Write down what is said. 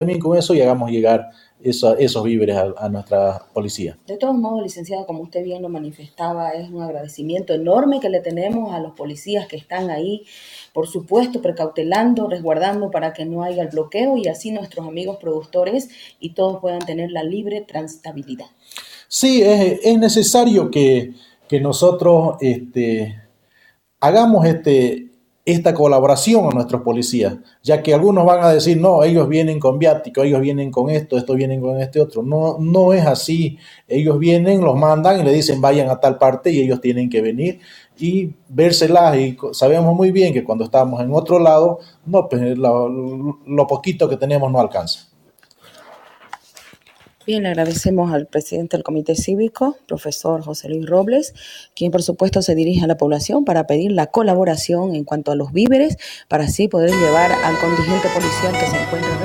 también con eso y hagamos llegar esos víveres a nuestra policía. De todos modos, licenciado, como usted bien lo manifestaba, es un agradecimiento enorme que le tenemos a los policías que están ahí, por supuesto, precautelando, resguardando para que no haya el bloqueo y así nuestros amigos productores y todos puedan tener la libre transitabilidad. Sí, es necesario que nosotros hagamos esta colaboración a nuestros policías, ya que algunos van a decir, no, ellos vienen con viático, ellos vienen con esto, estos vienen con este otro. No, no es así. Ellos vienen, los mandan y le dicen vayan a tal parte y ellos tienen que venir y vérselas. Y sabemos muy bien que cuando estamos en otro lado, no, pues lo poquito que tenemos no alcanza. Bien, le agradecemos al presidente del Comité Cívico, profesor José Luis Robles, quien por supuesto se dirige a la población para pedir la colaboración en cuanto a los víveres, para así poder llevar al contingente policial que se encuentra